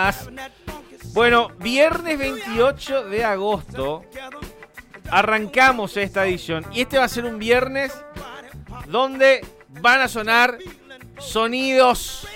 más. Bueno, viernes 28 de agosto arrancamos esta edición. Y este va a ser un viernes donde van a sonar sonidos